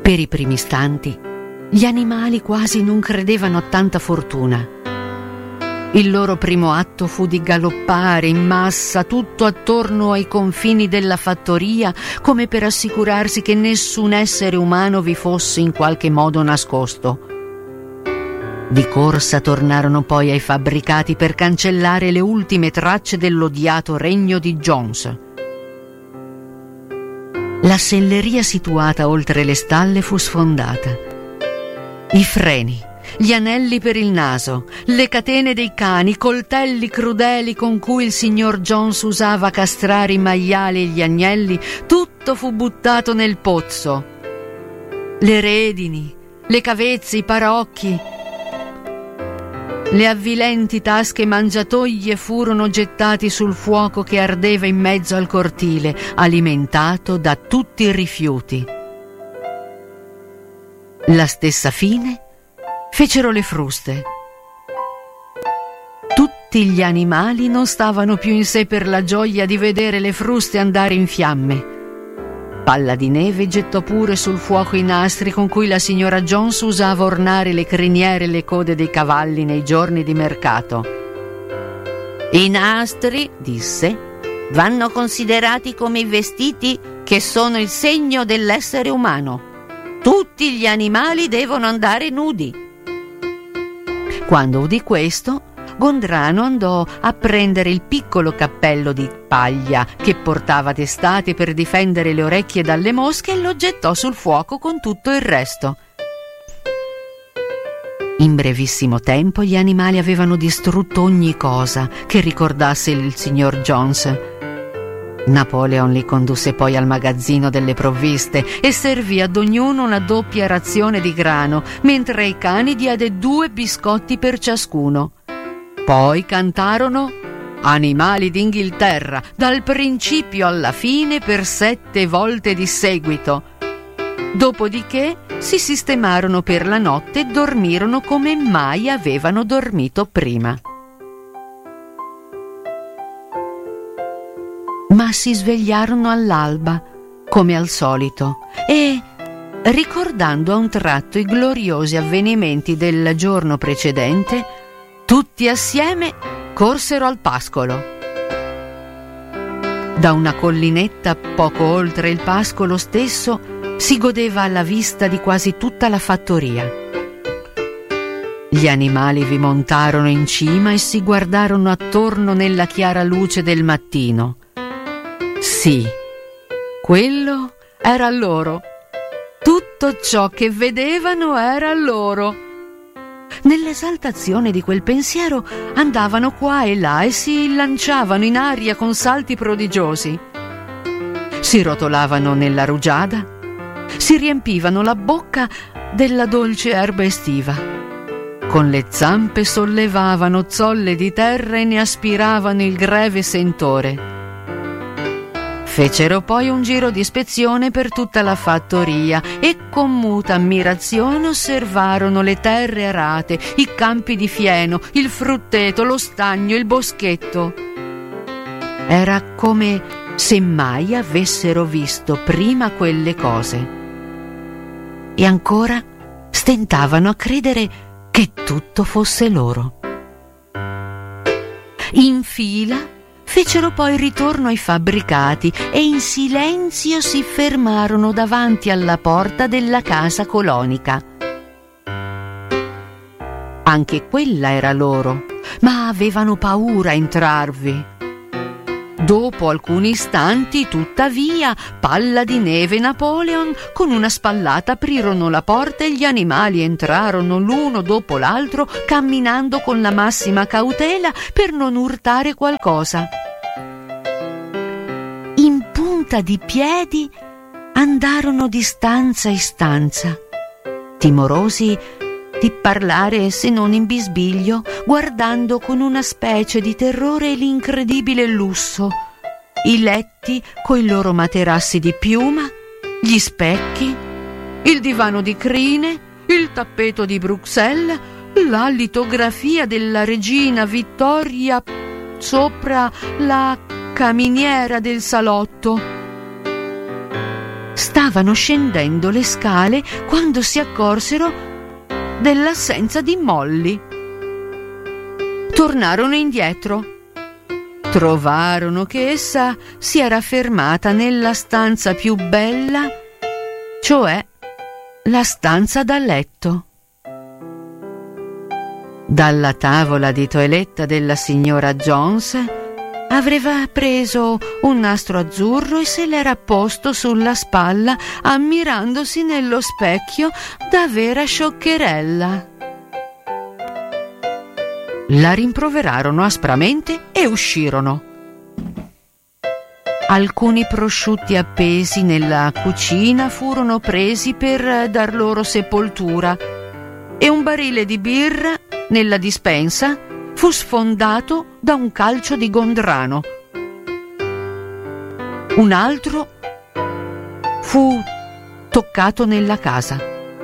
Per i primi istanti, gli animali quasi non credevano a tanta fortuna. Il loro primo atto fu di galoppare in massa tutto attorno ai confini della fattoria, come per assicurarsi che nessun essere umano vi fosse in qualche modo nascosto. Di corsa tornarono poi ai fabbricati per cancellare le ultime tracce dell'odiato regno di Jones. La selleria situata oltre le stalle fu sfondata. I freni, gli anelli per il naso, le catene dei cani, i coltelli crudeli con cui il signor Jones usava castrare i maiali e gli agnelli, tutto fu buttato nel pozzo. Le redini, le cavezze, i paraocchi, le avvilenti tasche mangiatoie furono gettati sul fuoco che ardeva in mezzo al cortile, alimentato da tutti i rifiuti. La stessa fine fecero le fruste. Tutti gli animali non stavano più in sé per la gioia di vedere le fruste andare in fiamme. Palla di Neve gettò pure sul fuoco i nastri con cui la signora Jones usava ornare le criniere e le code dei cavalli nei giorni di mercato. I nastri, disse, vanno considerati come i vestiti che sono il segno dell'essere umano. Tutti gli animali devono andare nudi. Quando udì questo, Gondrano andò a prendere il piccolo cappello di paglia che portava d'estate per difendere le orecchie dalle mosche e lo gettò sul fuoco con tutto il resto. In brevissimo tempo gli animali avevano distrutto ogni cosa che ricordasse il signor Jones. Napoleon li condusse poi al magazzino delle provviste e servì ad ognuno una doppia razione di grano, mentre ai cani diede 2 biscotti per ciascuno. Poi cantarono Animali d'Inghilterra dal principio alla fine per 7 volte di seguito. Dopodiché si sistemarono per la notte e dormirono come mai avevano dormito prima. Ma si svegliarono all'alba, come al solito, e, ricordando a un tratto i gloriosi avvenimenti del giorno precedente, tutti assieme corsero al pascolo. Da una collinetta poco oltre il pascolo stesso si godeva la vista di quasi tutta la fattoria. Gli animali vi montarono in cima e si guardarono attorno nella chiara luce del mattino. Sì, quello era loro. Tutto ciò che vedevano era loro. Nell'esaltazione di quel pensiero andavano qua e là e si lanciavano in aria con salti prodigiosi. Si rotolavano nella rugiada, si riempivano la bocca della dolce erba estiva. Con le zampe sollevavano zolle di terra e ne aspiravano il greve sentore. Fecero poi un giro di ispezione per tutta la fattoria e con muta ammirazione osservarono le terre arate, i campi di fieno, il frutteto, lo stagno, il boschetto. Era come se mai avessero visto prima quelle cose. E ancora stentavano a credere che tutto fosse loro. In fila fecero poi ritorno ai fabbricati e in silenzio si fermarono davanti alla porta della casa colonica. Anche quella era loro, ma avevano paura a entrarvi. Dopo alcuni istanti, tuttavia, Palla di Neve e Napoleon con una spallata aprirono la porta e gli animali entrarono l'uno dopo l'altro, camminando con la massima cautela per non urtare qualcosa. In punta di piedi andarono di stanza in stanza, timorosi di parlare se non in bisbiglio, guardando con una specie di terrore l'incredibile lusso, i letti coi loro materassi di piuma, gli specchi, il divano di crine, il tappeto di Bruxelles, la litografia della regina Vittoria sopra la caminiera del salotto. stavano scendendo le scale quando si accorsero dell'assenza di Molly. Tornarono indietro. Trovarono che essa si era fermata nella stanza più bella, cioè la stanza da letto. Dalla tavola di toeletta della signora Jones aveva preso un nastro azzurro e se l'era posto sulla spalla, ammirandosi nello specchio da vera scioccherella. La rimproverarono aspramente e uscirono. Alcuni prosciutti appesi nella cucina furono presi per dar loro sepoltura e un barile di birra nella dispensa fu sfondato da un calcio di Gondrano. Un altro fu toccato nella casa.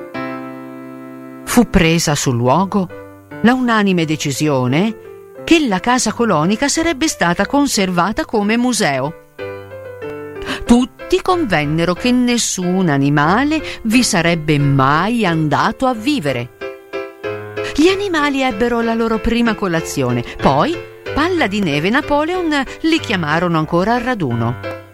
Fu presa sul luogo la unanime decisione che la casa colonica sarebbe stata conservata come museo. Tutti convennero che nessun animale vi sarebbe mai andato a vivere. Gli animali ebbero la loro prima colazione, poi Palla di Neve e Napoleon li chiamarono ancora al raduno.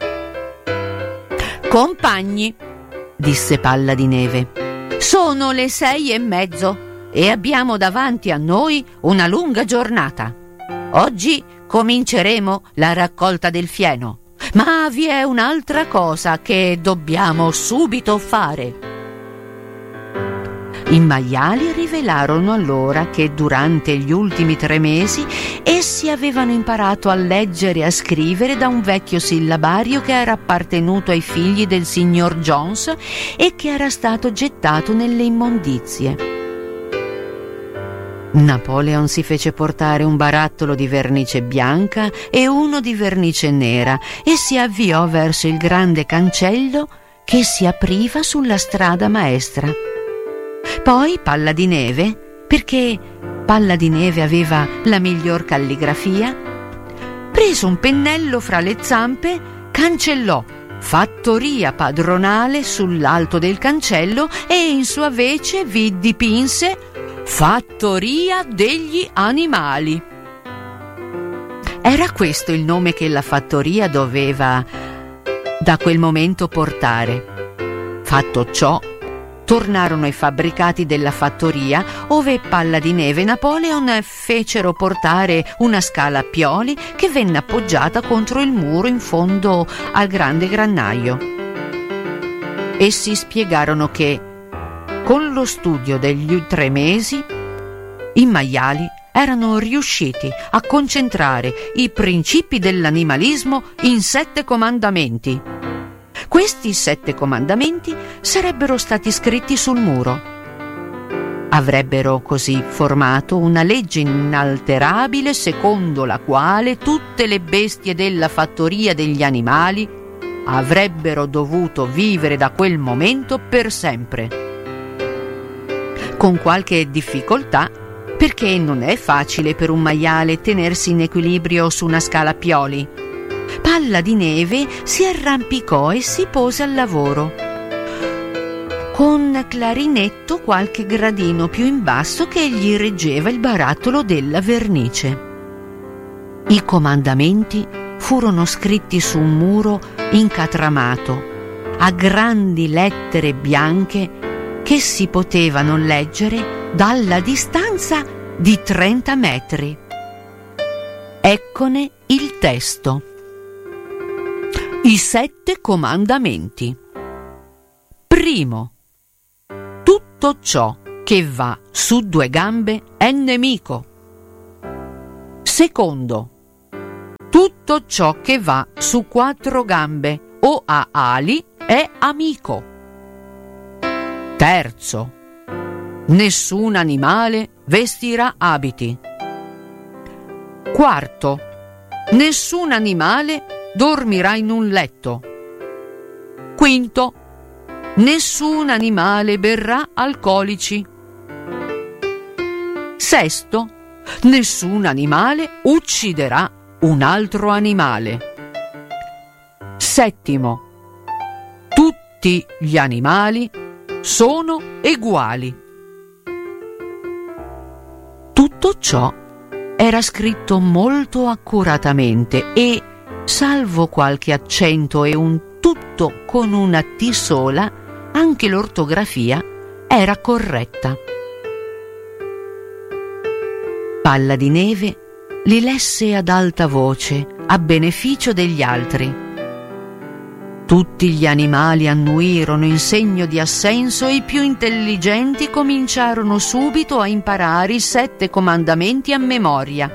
«Compagni», disse Palla di Neve, «sono le 6:30 e abbiamo davanti a noi una lunga giornata. Oggi cominceremo la raccolta del fieno, ma vi è un'altra cosa che dobbiamo subito fare». I maiali rivelarono allora che durante gli ultimi 3 mesi essi avevano imparato a leggere e a scrivere da un vecchio sillabario che era appartenuto ai figli del signor Jones e che era stato gettato nelle immondizie. Napoleon si fece portare un barattolo di vernice bianca e uno di vernice nera e si avviò verso il grande cancello che si apriva sulla strada maestra. Poi Palla di Neve, perché Palla di Neve aveva la miglior calligrafia, prese un pennello fra le zampe, cancellò fattoria padronale sull'alto del cancello e in sua vece vi dipinse fattoria degli animali. Era questo il nome che la fattoria doveva da quel momento portare. Fatto ciò, tornarono ai fabbricati della fattoria, ove Palla di Neve e Napoleon fecero portare una scala a pioli che venne appoggiata contro il muro in fondo al grande grannaio. Essi spiegarono che, con lo studio degli 3 mesi, i maiali erano riusciti a concentrare i principi dell'animalismo in 7 comandamenti. Questi 7 comandamenti sarebbero stati scritti sul muro. Avrebbero così formato una legge inalterabile secondo la quale tutte le bestie della fattoria degli animali avrebbero dovuto vivere da quel momento per sempre. Con qualche difficoltà, perché non è facile per un maiale tenersi in equilibrio su una scala a pioli. Palla di Neve si arrampicò e si pose al lavoro. Con Clarinetto qualche gradino più in basso che gli reggeva il barattolo della vernice. I comandamenti furono scritti su un muro incatramato, a grandi lettere bianche che si potevano leggere dalla distanza di 30 metri. Eccone il testo. I 7 comandamenti. Primo. Tutto ciò che va su 2 gambe è nemico. Secondo. Tutto ciò che va su 4 gambe o ha ali è amico. Terzo. Nessun animale vestirà abiti. Quarto. Nessun animale dormirà in un letto. Quinto. Nessun animale berrà alcolici. Sesto. Nessun animale ucciderà un altro animale. Settimo. Tutti tutti gli animali sono uguali. Tutto ciò era scritto molto accuratamente e, salvo qualche accento e un tutto con una T sola, anche l'ortografia era corretta. Palla di Neve li lesse ad alta voce, a beneficio degli altri. Tutti gli animali annuirono in segno di assenso e i più intelligenti cominciarono subito a imparare i 7 comandamenti a memoria.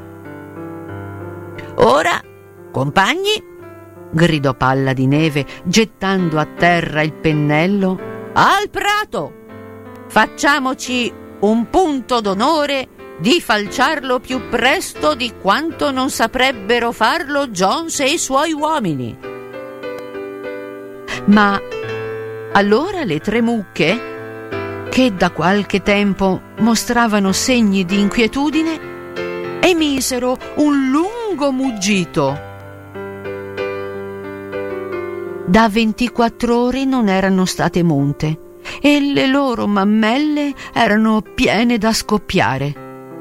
Ora, compagni, gridò Palla di Neve, gettando a terra il pennello, al prato! Facciamoci un punto d'onore di falciarlo più presto di quanto non saprebbero farlo Jones e i suoi uomini. Ma allora le 3 mucche, che da qualche tempo mostravano segni di inquietudine, emisero un lungo muggito. Da 24 ore non erano state munte e le loro mammelle erano piene da scoppiare.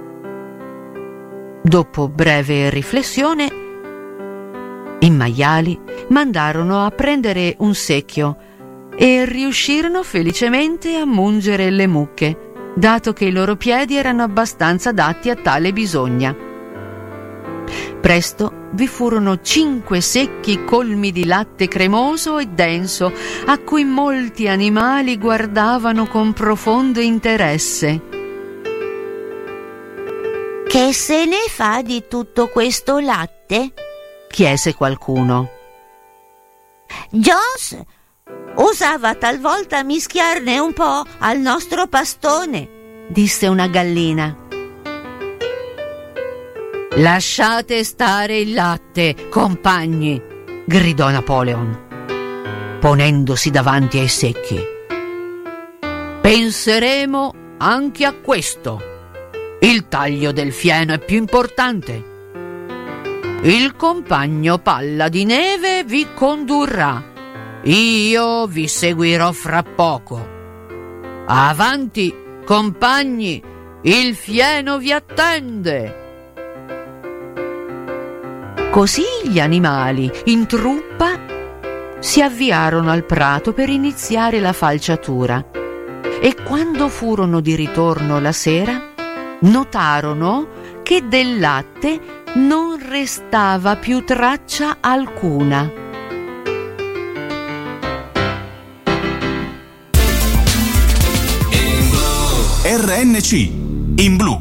Dopo breve riflessione, i maiali mandarono a prendere un secchio e riuscirono felicemente a mungere le mucche, dato che i loro piedi erano abbastanza adatti a tale bisogna. Presto vi furono 5 secchi colmi di latte cremoso e denso, a cui molti animali guardavano con profondo interesse. Che se ne fa di tutto questo latte? Chiese qualcuno. Jones usava talvolta mischiarne un po' al nostro pastone, disse una gallina. Lasciate stare il latte, compagni, gridò Napoleon, ponendosi davanti ai secchi. Penseremo anche a questo. Il taglio del fieno è più importante. Il compagno Palla di Neve vi condurrà. Io vi seguirò fra poco. Avanti, compagni, il fieno vi attende. Così gli animali, in truppa, si avviarono al prato per iniziare la falciatura e quando furono di ritorno la sera, notarono che del latte non restava più traccia alcuna. RNC in blu.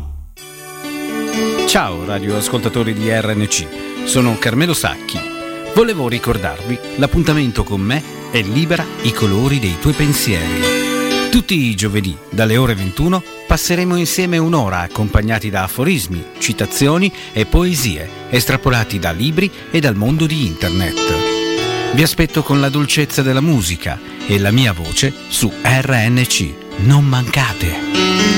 Ciao radioascoltatori di RNC, sono Carmelo Sacchi. Volevo ricordarvi, l'appuntamento con me è Libera i colori dei tuoi pensieri. Tutti i giovedì, dalle ore 21, passeremo insieme un'ora accompagnati da aforismi, citazioni e poesie, estrapolati da libri e dal mondo di internet. Vi aspetto con la dolcezza della musica e la mia voce su RNC. Non mancate!